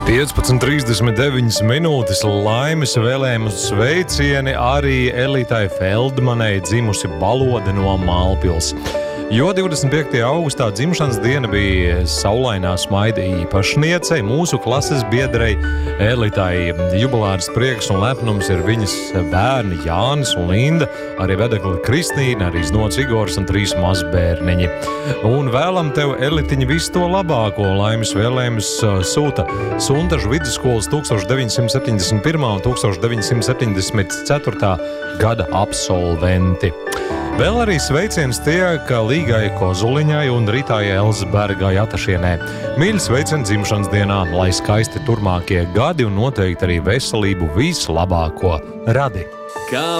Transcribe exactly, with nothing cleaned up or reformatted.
piecpadsmit trīsdesmit deviņas minūtes laimes vēlējumu sveicieni arī Elitai Feldmanai, dzimusi Balode no Mālpils. Jo divdesmit piektajā augustā dzimšanas diena bija saulainā smaida īpašniecei, mūsu klases biedrei Elitai. Jubilāras prieks un lepnums ir viņas bērni Jānis un Linda, arī vedekli Kristīna, arī znots Igors un trīs mazbērniņi. Un vēlam tev, Elitiņa, visu to labāko. Laimes vēlējumus sūta Suntažu vidusskolas tūkstoš deviņsimt septiņdesmit pirmā un tūkstoš deviņsimt septiņdesmit ceturtā gada absolventi. Vēl arī sveiciens tiek Līgai Kozuliņai un Ritai Elsbergai Atašienē. Mīļi sveicieni dzimšanas dienā, lai skaisti turmākie gadi un noteikti arī veselību vislabāko radi. Kā